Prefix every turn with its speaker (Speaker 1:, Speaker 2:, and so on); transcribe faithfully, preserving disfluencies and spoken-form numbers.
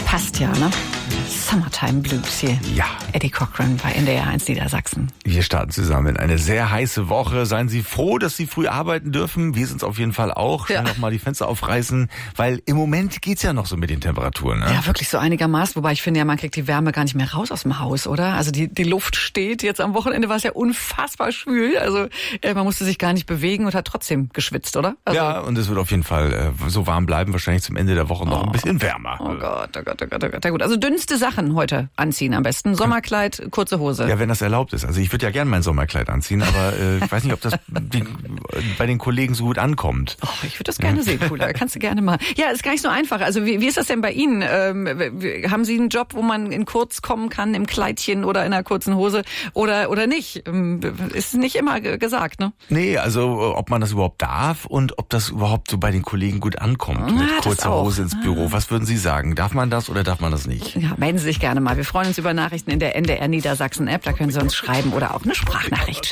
Speaker 1: Passt ja, ne? Summertime Blues hier.
Speaker 2: Ja.
Speaker 1: Eddie Cochran bei N D R eins Niedersachsen.
Speaker 2: Wir starten zusammen in eine sehr heiße Woche. Seien Sie froh, dass Sie früh arbeiten dürfen. Wir sind es auf jeden Fall auch. Schnell
Speaker 1: Ja.
Speaker 2: noch mal die Fenster aufreißen, weil im Moment geht's ja noch so mit den Temperaturen. Ne?
Speaker 1: Ja, wirklich so einigermaßen. Wobei ich finde ja, man kriegt die Wärme gar nicht mehr raus aus dem Haus, oder? Also die, die Luft steht. Jetzt am Wochenende war es ja unfassbar schwül. Also äh, man musste sich gar nicht bewegen und hat trotzdem geschwitzt, oder? Also,
Speaker 2: Ja, und es wird auf jeden Fall äh, so warm bleiben. Wahrscheinlich zum Ende der Woche noch
Speaker 1: Oh.
Speaker 2: ein bisschen wärmer.
Speaker 1: Oh Gott, oh Gott, oh Gott, oh Gott. Ja gut, also dünnste Sachen heute anziehen am besten. Sommerkleid, kurze Hose.
Speaker 2: Ja, wenn das erlaubt ist. Also ich würde ja gerne mein Sommerkleid anziehen, aber äh, ich weiß nicht, ob das den, bei den Kollegen so gut ankommt.
Speaker 1: Oh, ich würde das gerne sehen, Cooler. Kannst du gerne mal. Ja, ist gar nicht so einfach. Also wie, wie ist das denn bei Ihnen? Ähm, w- haben Sie einen Job, wo man in kurz kommen kann, im Kleidchen oder in einer kurzen Hose oder oder nicht? Ähm, Ist nicht immer ge- gesagt, ne?
Speaker 2: Nee, also ob man das überhaupt darf und ob das überhaupt so bei den Kollegen gut ankommt.
Speaker 1: Ah,
Speaker 2: mit
Speaker 1: das
Speaker 2: kurzer
Speaker 1: auch.
Speaker 2: Hose ins Büro. Was würden Sie sagen? Darf man das oder darf man das nicht?
Speaker 1: Ja, melden Sie sich gerne mal. Wir freuen uns über Nachrichten in der N D R Niedersachsen App. Da können Sie uns schreiben oder auch eine Sprachnachricht schicken.